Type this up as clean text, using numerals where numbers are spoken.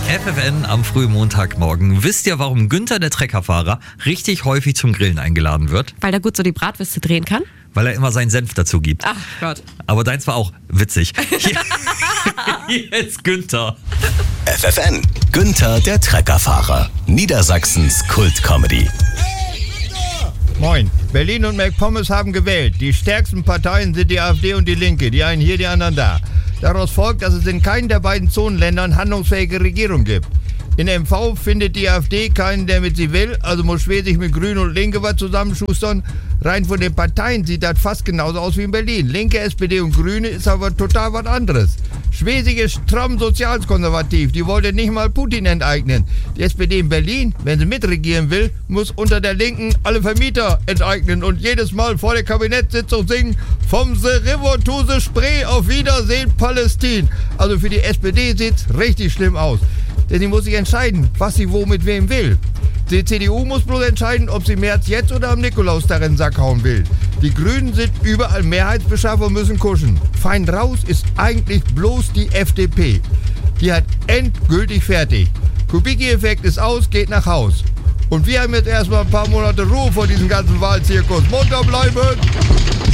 FFN am frühen Montagmorgen. Wisst ihr, warum Günther, der Treckerfahrer, richtig häufig zum Grillen eingeladen wird? Weil er gut so die Bratwürste drehen kann? Weil er immer seinen Senf dazu gibt. Ach Gott. Aber deins war auch witzig. Hier ist Günther. FFN, Günther, der Treckerfahrer. Niedersachsens Kultcomedy. Moin. Berlin und McPommes haben gewählt. Die stärksten Parteien sind die AfD und die Linke. Die einen hier, die anderen da. Daraus folgt, dass es in keinem der beiden Zonenländern handlungsfähige Regierung gibt. In MV findet die AfD keinen, der mit sie will, also muss Schwesig mit Grüne und Linke was zusammenschustern. Rein von den Parteien sieht das fast genauso aus wie in Berlin. Linke, SPD und Grüne ist aber total was anderes. Schwesig ist stramm sozialkonservativ, die wollte nicht mal Putin enteignen. Die SPD in Berlin, wenn sie mitregieren will, muss unter der Linken alle Vermieter enteignen und jedes Mal vor der Kabinettssitzung singen, vom The River to the Spree, auf Wiedersehen Palästin. Also für die SPD sieht's richtig schlimm aus. Denn sie muss sich entscheiden, was sie wo mit wem will. Die CDU muss bloß entscheiden, ob sie Merz jetzt oder am Nikolaustag in den Sack hauen will. Die Grünen sind überall Mehrheitsbeschaffer und müssen kuschen. Fein raus ist eigentlich bloß die FDP. Die hat endgültig fertig. Kubicki-Effekt ist aus, geht nach Haus. Und wir haben jetzt erstmal ein paar Monate Ruhe vor diesem ganzen Wahlzirkus. Munter bleiben!